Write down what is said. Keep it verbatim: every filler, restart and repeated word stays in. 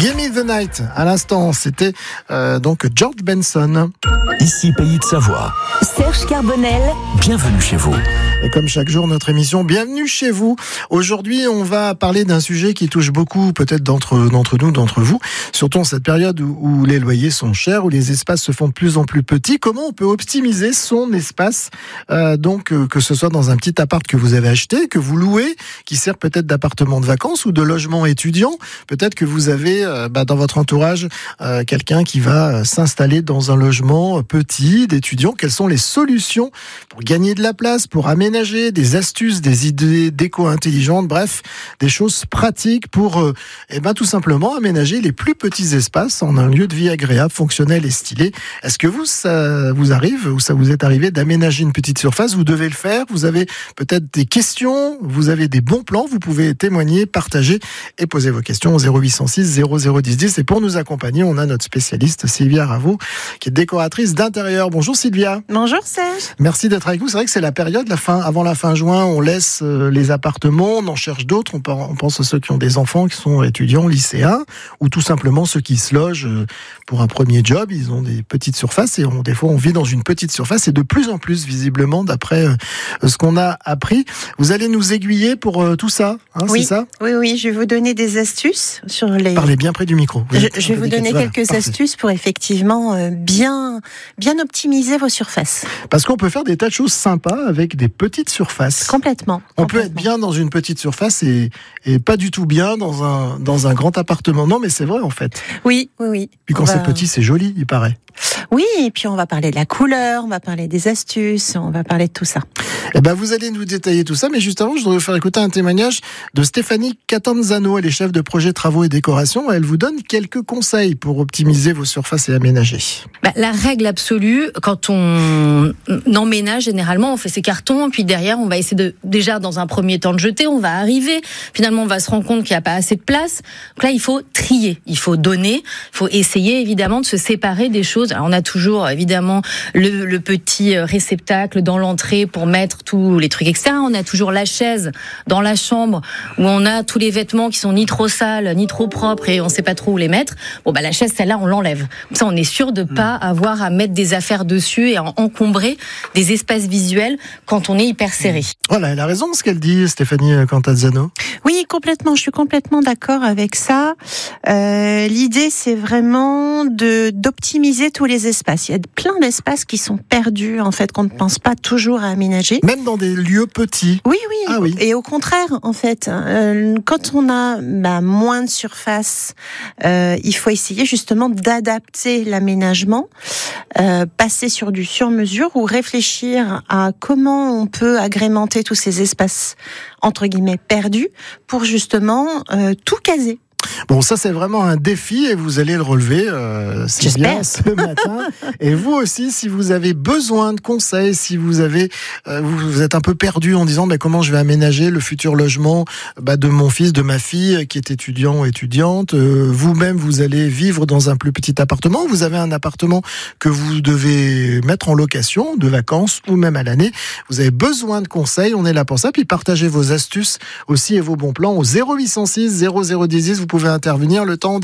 Give Me the Night, à l'instant, c'était euh, donc George Benson. Ici Pays de Savoie. Serge Carbonel. Bienvenue chez vous. Et comme chaque jour, notre émission, bienvenue chez vous. Aujourd'hui, on va parler d'un sujet qui touche beaucoup, peut-être d'entre, d'entre nous, d'entre vous, surtout en cette période où, où les loyers sont chers, où les espaces se font de plus en plus petits. Comment on peut optimiser son espace, euh, donc euh, que ce soit dans un petit appart que vous avez acheté, que vous louez, qui sert peut-être d'appartement de vacances ou de logement étudiant. Peut-être que vous avez euh, bah, dans votre entourage euh, quelqu'un qui va s'installer dans un logement petit d'étudiants. Quelles sont les solutions pour gagner de la place, pour aménager des astuces, des idées déco intelligentes, bref, des choses pratiques pour euh, eh ben, tout simplement aménager les plus petits espaces en un lieu de vie agréable, fonctionnel et stylé. Est-ce que vous, ça vous arrive ou ça vous est arrivé d'aménager une petite surface? Vous devez le faire, vous avez peut-être des questions, vous avez des bons plans, vous pouvez témoigner, partager et poser vos questions au zéro huit cent six zéro zéro dix dix. Et pour nous accompagner, on a notre spécialiste Sylvia Ravo, qui est décoratrice d'intérieur. Bonjour Sylvia. Bonjour Serge. Merci d'être avec nous. C'est vrai que c'est la période, la fin, avant la fin juin, on laisse euh, les appartements, on en cherche d'autres. On, par, on pense à ceux qui ont des enfants, qui sont étudiants, lycéens, ou tout simplement ceux qui se logent euh, pour un premier job. Ils ont des petites surfaces et on, des fois on vit dans une petite surface et de plus en plus visiblement, d'après euh, ce qu'on a appris. Vous allez nous aiguiller pour euh, tout ça, hein, oui, c'est ça? Oui, oui, je vais vous donner des astuces sur les... Parlez bien près du micro. Je, je vais vous donner voilà, quelques parfait. astuces pour effectivement euh, bien, bien optimiser vos surfaces. Parce qu'on peut faire des tas de choses sympas avec des petites surfaces. Complètement. On complètement. peut être bien dans une petite surface et, et pas du tout bien dans un, dans un grand appartement. Non, mais c'est vrai en fait. Oui, oui, oui. Puis quand On c'est va... petit, c'est joli, il paraît. Oui, et puis on va parler de la couleur, on va parler des astuces, on va parler de tout ça. Eh ben, vous allez nous détailler tout ça, mais juste avant, je voudrais vous faire écouter un témoignage de Stéphanie Catanzano. Elle est chef de projet travaux et décoration. Elle vous donne quelques conseils pour optimiser vos surfaces et aménager. Bah, la règle absolue, quand on emménage, généralement, on fait ses cartons, puis derrière, on va essayer de, déjà, dans un premier temps, de jeter, on va arriver. Finalement, on va se rendre compte qu'il n'y a pas assez de place. Donc là, il faut trier, il faut donner, il faut essayer, évidemment, de se séparer des choses. Alors, on a toujours, évidemment, le, le petit réceptacle dans l'entrée pour mettre tous les trucs externes. On a toujours la chaise dans la chambre où on a tous les vêtements qui sont ni trop sales, ni trop propres et on sait pas trop où les mettre. Bon, bah, la chaise, celle-là, on l'enlève. Comme ça, on est sûr de pas avoir à mettre des affaires dessus et à encombrer des espaces visuels quand on est hyper serré. Voilà, elle a raison ce qu'elle dit, Stéphanie Catanzano. Oui, complètement. Je suis complètement d'accord avec ça. Euh, l'idée, c'est vraiment de d'optimiser tous les espaces. Il y a plein d'espaces qui sont perdus, en fait, qu'on ne pense pas toujours à aménager. Même dans des lieux petits. Oui, oui. Ah, oui. Et au contraire, en fait, euh, quand on a bah, moins de surface, euh, il faut essayer justement d'adapter l'aménagement, euh, passer sur du sur-mesure ou réfléchir à comment on peut agrémenter tous ces espaces entre guillemets perdus pour justement euh, tout caser. Bon, ça c'est vraiment un défi et vous allez le relever, euh, c'est bien ce matin. Et vous aussi, si vous avez besoin de conseils, si vous avez, euh, vous êtes un peu perdu en disant, mais comment je vais aménager le futur logement bah, de mon fils, de ma fille qui est étudiant ou étudiante. Euh, vous-même, vous allez vivre dans un plus petit appartement. Vous avez un appartement que vous devez mettre en location, de vacances ou même à l'année. Vous avez besoin de conseils, on est là pour ça. Puis partagez vos astuces aussi et vos bons plans au zéro huit cent six zéro zéro dix dix. Vous pouvez intervenir le temps